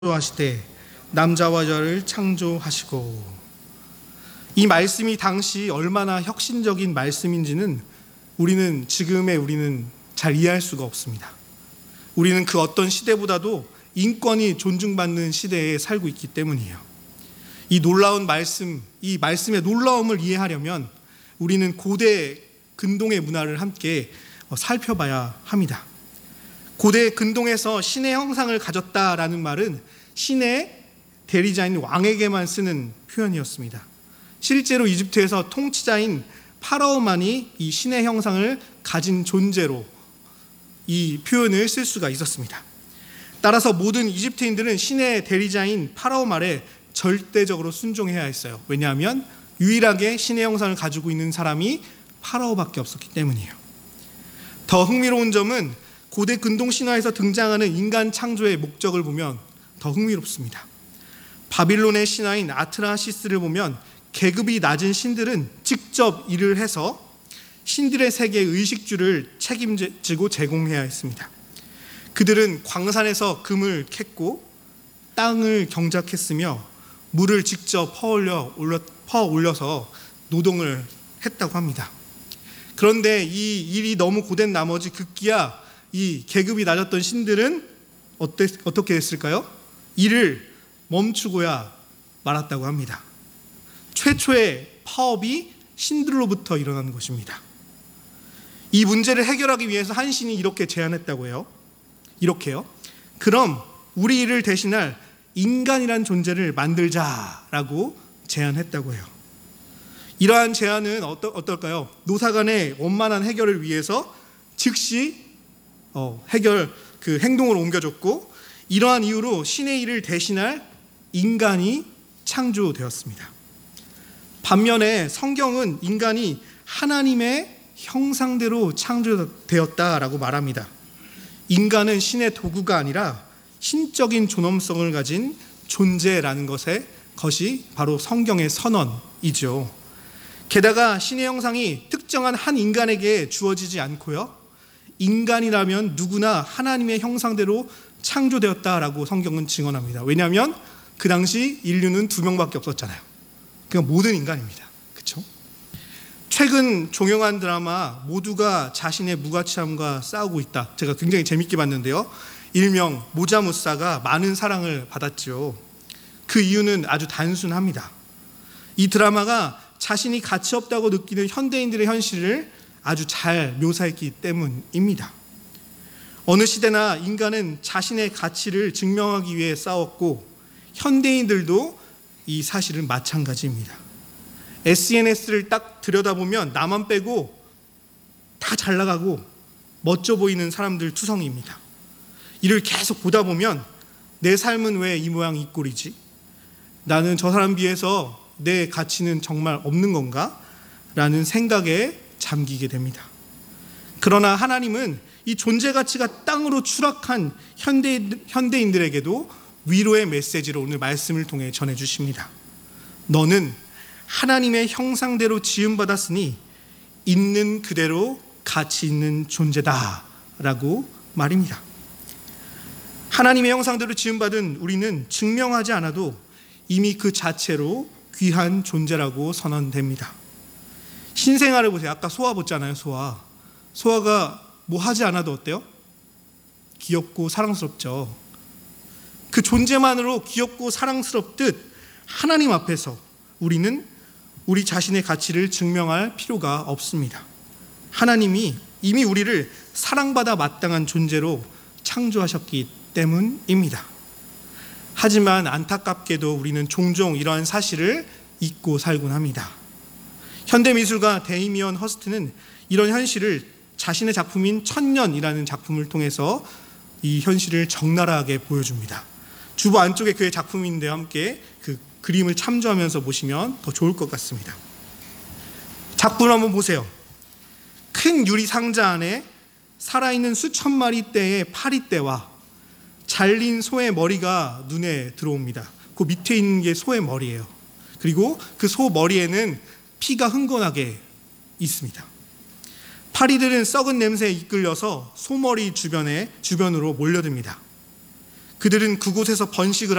창조하시되 남자와 여자를 창조하시고. 이 말씀이 당시 얼마나 혁신적인 말씀인지는 우리는 잘 이해할 수가 없습니다. 우리는 그 어떤 시대보다도 인권이 존중받는 시대에 살고 있기 때문이에요. 이 놀라운 말씀, 이 말씀의 놀라움을 이해하려면 우리는 고대 근동의 문화를 함께 살펴봐야 합니다. 고대 근동에서 신의 형상을 가졌다라는 말은 신의 대리자인 왕에게만 쓰는 표현이었습니다. 실제로 이집트에서 통치자인 파라오만이 이 신의 형상을 가진 존재로 이 표현을 쓸 수가 있었습니다. 따라서 모든 이집트인들은 신의 대리자인 파라오 말에 절대적으로 순종해야 했어요. 왜냐하면 유일하게 신의 형상을 가지고 있는 사람이 파라오밖에 없었기 때문이에요. 더 흥미로운 점은 고대 근동 신화에서 등장하는 인간 창조의 목적을 보면 더 흥미롭습니다. 바빌론의 신화인 아트라시스를 보면 계급이 낮은 신들은 직접 일을 해서 신들의 세계의 의식주를 책임지고 제공해야 했습니다. 그들은 광산에서 금을 캤고 땅을 경작했으며 물을 직접 퍼올려서 노동을 했다고 합니다. 그런데 이 일이 너무 고된 나머지 급기야 이 계급이 낮았던 신들은 어떻게 했을까요? 일을 멈추고야 말았다고 합니다. 최초의 파업이 신들로부터 일어나는 것입니다. 이 문제를 해결하기 위해서 한 신이 이렇게 제안했다고 해요. 이렇게요. 그럼 우리 일을 대신할 인간이란 존재를 만들자라고 제안했다고 해요. 이러한 제안은 어떨까요? 노사 간의 원만한 해결을 위해서 즉시 그 행동을 옮겨줬고, 이러한 이유로 신의 일을 대신할 인간이 창조되었습니다. 반면에 성경은 인간이 하나님의 형상대로 창조되었다라고 말합니다. 인간은 신의 도구가 아니라 신적인 존엄성을 가진 존재라는 것이 바로 성경의 선언이죠. 게다가 신의 형상이 특정한 한 인간에게 주어지지 않고요, 인간이라면 누구나 하나님의 형상대로 창조되었다라고 성경은 증언합니다. 왜냐하면 그 당시 인류는 2명밖에 없었잖아요. 그러니까 모든 인간입니다. 그렇죠? 최근 종영한 드라마 모두가 자신의 무가치함과 싸우고 있다, 제가 굉장히 재밌게 봤는데요, 일명 모자무사가 많은 사랑을 받았죠. 그 이유는 아주 단순합니다. 이 드라마가 자신이 가치 없다고 느끼는 현대인들의 현실을 아주 잘 묘사했기 때문입니다. 어느 시대나 인간은 자신의 가치를 증명하기 위해 싸웠고, 현대인들도 이 사실은 마찬가지입니다. SNS를 딱 들여다보면 나만 빼고 다 잘 나가고 멋져 보이는 사람들 투성이입니다. 이를 계속 보다 보면 내 삶은 왜 이 모양 이 꼴이지? 나는 저 사람 비해서 내 가치는 정말 없는 건가? 라는 생각에 잠기게 됩니다. 그러나 하나님은 이 존재 가치가 땅으로 추락한 현대인들에게도 위로의 메시지를 오늘 말씀을 통해 전해주십니다. 너는 하나님의 형상대로 지음받았으니 있는 그대로 가치 있는 존재다 라고 말입니다. 하나님의 형상대로 지음받은 우리는 증명하지 않아도 이미 그 자체로 귀한 존재라고 선언됩니다. 신생아를 보세요. 아까 소아 봤잖아요. 소아가 뭐 하지 않아도 어때요? 귀엽고 사랑스럽죠. 그 존재만으로 귀엽고 사랑스럽듯 하나님 앞에서 우리는 우리 자신의 가치를 증명할 필요가 없습니다. 하나님이 이미 우리를 사랑받아 마땅한 존재로 창조하셨기 때문입니다. 하지만 안타깝게도 우리는 종종 이러한 사실을 잊고 살곤 합니다. 현대미술가 데이미언 허스트는 이런 현실을 자신의 작품인 천년이라는 작품을 통해서 이 현실을 적나라하게 보여줍니다. 주보 안쪽에 그의 작품인데 함께 그 그림을 참조하면서 보시면 더 좋을 것 같습니다. 작품을 한번 보세요. 큰 유리 상자 안에 살아있는 수천 마리 떼의 파리떼와 잘린 소의 머리가 눈에 들어옵니다. 그 밑에 있는 게 소의 머리예요. 그리고 그 소 머리에는 피가 흥건하게 있습니다. 파리들은 썩은 냄새에 이끌려서 소머리 주변으로 몰려듭니다. 그들은 그곳에서 번식을